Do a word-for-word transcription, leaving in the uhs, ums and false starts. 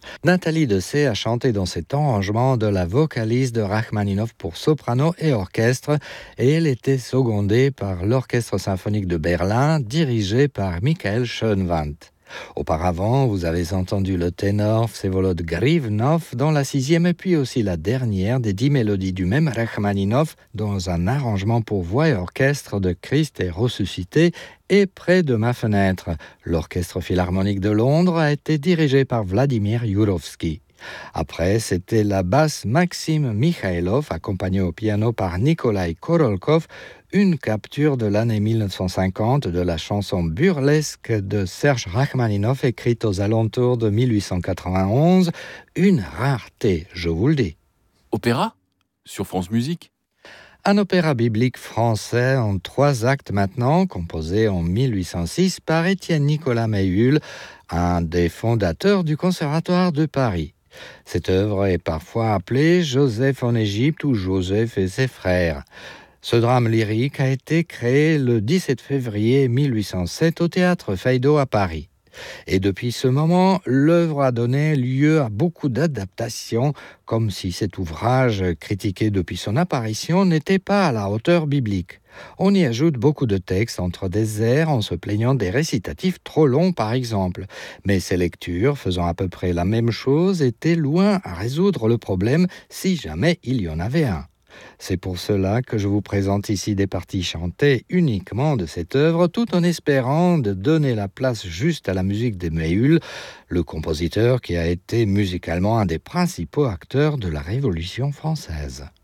Nathalie Dessay a chanté dans cet arrangement de la vocalise de Rachmaninov pour soprano et orchestre et elle était secondée par l'Orchestre symphonique de Berlin dirigé par Michael Schönwandt. Auparavant, vous avez entendu le ténor Vsevolod Grivnov dans la sixième et puis aussi la dernière des dix mélodies du même Rachmaninov dans un arrangement pour voix et orchestre de Christ est ressuscité et près de ma fenêtre. L'Orchestre philharmonique de Londres a été dirigé par Vladimir Jurovsky. Après, c'était la basse Maxime Mikhailov, accompagnée au piano par Nikolai Korolkov, une capture de l'année mille neuf cent cinquante de la chanson burlesque de Serge Rachmaninov écrite aux alentours de mille huit cent quatre-vingt-onze, une rareté, je vous le dis. Opéra ? Sur France Musique ? Un opéra biblique français en trois actes maintenant, composé en mille huit cent six par Étienne Nicolas Méhul, un des fondateurs du Conservatoire de Paris. Cette œuvre est parfois appelée Joseph en Égypte ou Joseph et ses frères. Ce drame lyrique a été créé le dix-sept février mille huit cent sept au théâtre Feydeau à Paris. Et depuis ce moment, l'œuvre a donné lieu à beaucoup d'adaptations, comme si cet ouvrage, critiqué depuis son apparition, n'était pas à la hauteur biblique. On y ajoute beaucoup de textes entre des airs en se plaignant des récitatifs trop longs par exemple. Mais ces lectures, faisant à peu près la même chose, étaient loin à résoudre le problème si jamais il y en avait un. C'est pour cela que je vous présente ici des parties chantées uniquement de cette œuvre, tout en espérant de donner la place juste à la musique de Méhul, le compositeur qui a été musicalement un des principaux acteurs de la Révolution française.